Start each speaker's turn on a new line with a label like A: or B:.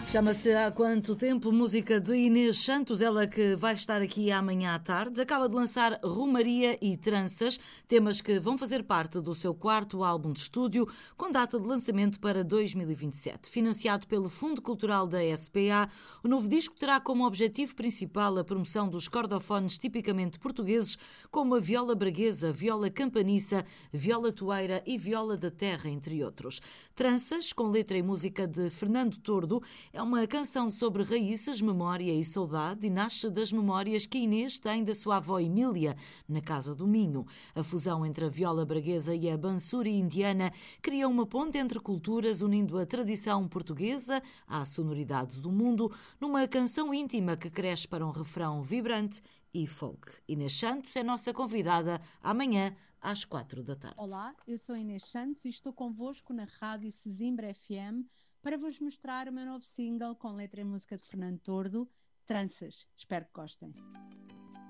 A: Chama-se Há Quanto Tempo, música de Inês Santos, ela que vai estar aqui amanhã à tarde. Acaba de lançar Romaria e Tranças, temas que vão fazer parte do seu quarto álbum de estúdio, com data de lançamento para 2027. Financiado pelo Fundo Cultural da SPA, o novo disco terá como objetivo principal a promoção dos cordofones tipicamente portugueses, como a viola braguesa, viola campaniça, viola toeira e viola da terra, entre outros. Tranças, com letra e música de Fernando Tordo, é uma canção sobre raízes, memória e saudade e nasce das memórias que Inês tem da sua avó Emília, na Casa do Minho. A fusão entre a viola braguesa e a bansuri indiana cria uma ponte entre culturas, unindo a tradição portuguesa à sonoridade do mundo, numa canção íntima que cresce para um refrão vibrante e folk. Inês Santos é nossa convidada amanhã às 4 da tarde.
B: Olá, eu sou Inês Santos e estou convosco na Rádio Sesimbra FM para vos mostrar o meu novo single com letra e música de Fernando Tordo, Tranças. Espero que gostem.